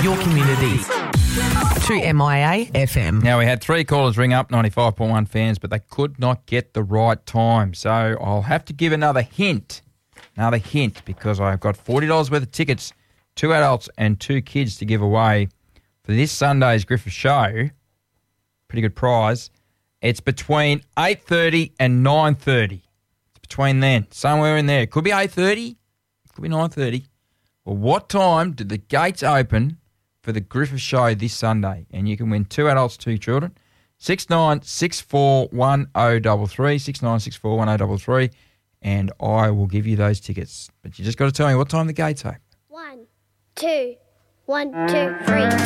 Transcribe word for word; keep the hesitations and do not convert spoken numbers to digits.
your community. To M I A F M. Now, we had three callers ring up, ninety-five point one fans, but they could not get the right time. So I'll have to give another hint, another hint, because I've got forty dollars worth of tickets, two adults and two kids to give away for this Sunday's Griffith Show. Pretty good prize. It's between eight thirty and nine thirty. It's between then, somewhere in there. Could be eight thirty, could be nine thirty. Well, what time did the gates open for the Griffith Show this Sunday? And you can win two adults, two children. six nine six four one oh three three, six nine six four one oh three three, and I will give you those tickets. But you just got to tell me what time the gates open. One, two, one, two, three.